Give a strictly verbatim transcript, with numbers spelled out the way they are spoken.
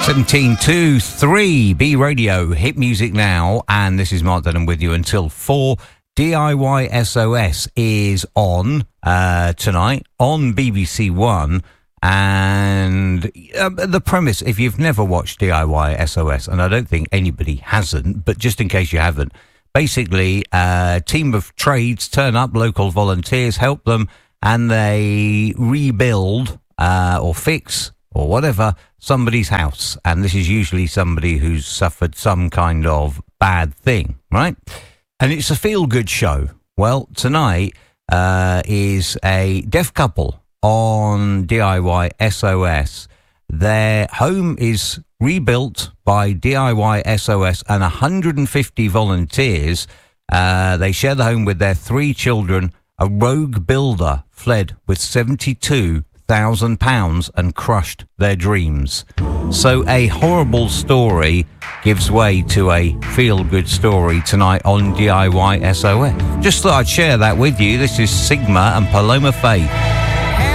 seventeen to three, B Radio, Hit Music Now, and this is Mark Denham with you until four. D I Y S O S is on uh, tonight on B B C One, and uh, the premise, if you've never watched D I Y S O S, and I don't think anybody hasn't, but just in case you haven't, basically a team of trades turn up, local volunteers help them, and they rebuild uh, or fix or whatever somebody's house, and this is usually somebody who's suffered some kind of bad thing, right? And it's a feel-good show. Well, tonight uh, is a deaf couple on D I Y S O S. Their home is rebuilt by D I Y S O S and one hundred fifty volunteers. Uh, they share the home with their three children. A rogue builder fled with seventy-two thousand pounds and crushed their dreams. So a horrible story gives way to a feel-good story tonight on D I Y S O S. Just thought I'd share that with you. This is Sigma and Paloma Faith.